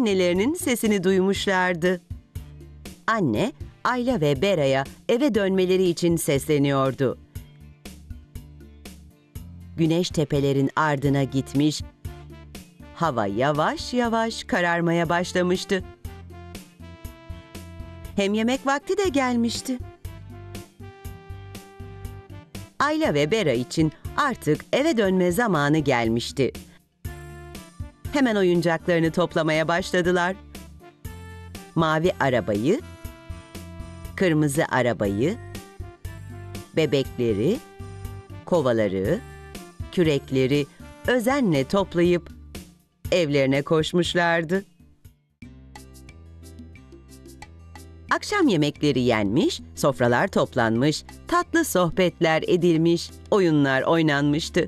annelerinin sesini duymuşlardı. Anne, Ayla ve Bera'ya eve dönmeleri için sesleniyordu. Güneş tepelerin ardına gitmiş, hava yavaş yavaş kararmaya başlamıştı. Hem yemek vakti de gelmişti. Ayla ve Bera için artık eve dönme zamanı gelmişti. Hemen oyuncaklarını toplamaya başladılar. Mavi arabayı, kırmızı arabayı, bebekleri, kovaları, kürekleri özenle toplayıp evlerine koşmuşlardı. Akşam yemekleri yenmiş, sofralar toplanmış, tatlı sohbetler edilmiş, oyunlar oynanmıştı.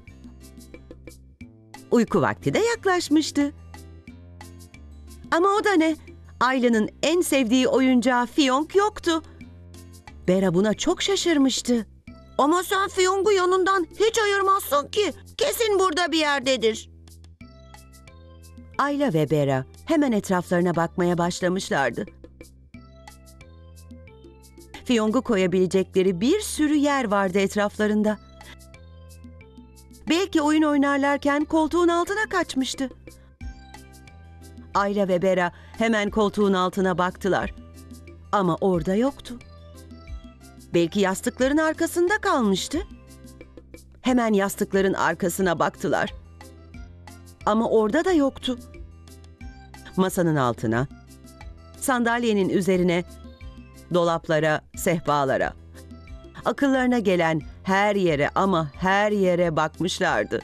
Uyku vakti de yaklaşmıştı. Ama o da ne? Ayla'nın en sevdiği oyuncağı fiyonk yoktu. Bera buna çok şaşırmıştı. Ama sen fiyongu yanından hiç ayırmazsın ki. Kesin burada bir yerdedir. Ayla ve Bera hemen etraflarına bakmaya başlamışlardı. Fiyongu koyabilecekleri bir sürü yer vardı etraflarında. Belki oyun oynarlarken koltuğun altına kaçmıştı. Ayla ve Bera hemen koltuğun altına baktılar. Ama orada yoktu. Belki yastıkların arkasında kalmıştı. Hemen yastıkların arkasına baktılar. Ama orada da yoktu. Masanın altına, sandalyenin üzerine, dolaplara, sehpalara, akıllarına gelen her yere ama her yere bakmışlardı.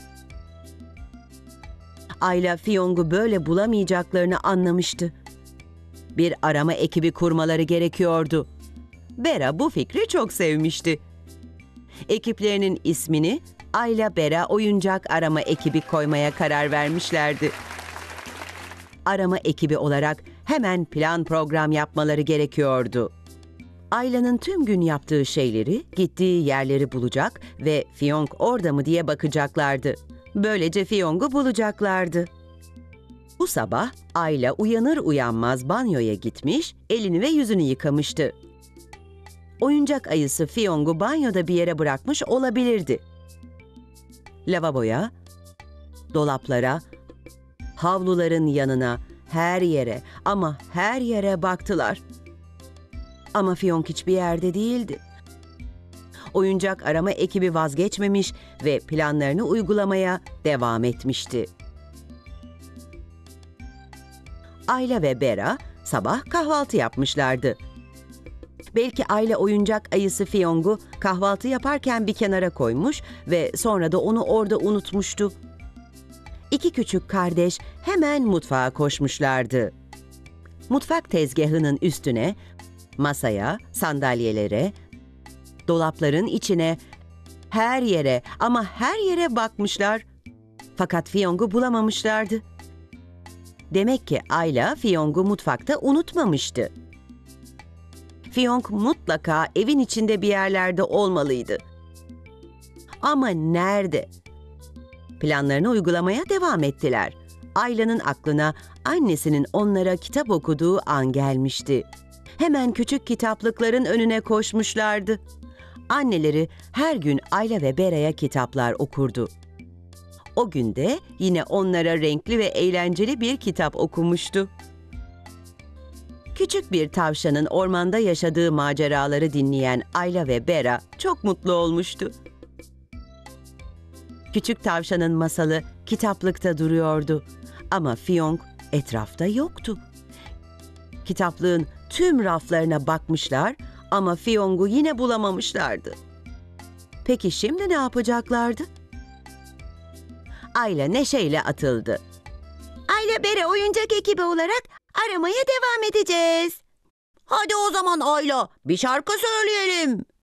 Ayla fiyongu böyle bulamayacaklarını anlamıştı. Bir arama ekibi kurmaları gerekiyordu. Bera bu fikri çok sevmişti. Ekiplerinin ismini Ayla Bera Oyuncak Arama Ekibi koymaya karar vermişlerdi. Arama ekibi olarak hemen plan program yapmaları gerekiyordu. Ayla'nın tüm gün yaptığı şeyleri, gittiği yerleri bulacak ve fiyonk orada mı diye bakacaklardı. Böylece fiyongu bulacaklardı. Bu sabah Ayla uyanır uyanmaz banyoya gitmiş, elini ve yüzünü yıkamıştı. Oyuncak ayısı fiyongu banyoda bir yere bırakmış olabilirdi. Lavaboya, dolaplara, havluların yanına, her yere ama her yere baktılar. Ama fiyonk hiçbir yerde değildi. Oyuncak arama ekibi vazgeçmemiş ve planlarını uygulamaya devam etmişti. Ayla ve Bera sabah kahvaltı yapmışlardı. Belki Ayla oyuncak ayısı fiyongu kahvaltı yaparken bir kenara koymuş ve sonra da onu orada unutmuştu. İki küçük kardeş hemen mutfağa koşmuşlardı. Mutfak tezgahının üstüne, masaya, sandalyelere, dolapların içine, her yere ama her yere bakmışlar. Fakat fiyongu bulamamışlardı. Demek ki Ayla fiyongu mutfakta unutmamıştı. Fiyonk mutlaka evin içinde bir yerlerde olmalıydı. Ama nerede? Planlarını uygulamaya devam ettiler. Ayla'nın aklına annesinin onlara kitap okuduğu an gelmişti. Hemen küçük kitaplıkların önüne koşmuşlardı. Anneleri her gün Ayla ve Bera'ya kitaplar okurdu. O gün de yine onlara renkli ve eğlenceli bir kitap okumuştu. Küçük bir tavşanın ormanda yaşadığı maceraları dinleyen Ayla ve Bera çok mutlu olmuştu. Küçük tavşanın masalı kitaplıkta duruyordu ama fiyonk etrafta yoktu. Kitaplığın tüm raflarına bakmışlar ama fiyongu yine bulamamışlardı. Peki şimdi ne yapacaklardı? Ayla neşeyle atıldı. Ayla Bera oyuncak ekibi olarak aramaya devam edeceğiz. Hadi o zaman Ayla, bir şarkı söyleyelim.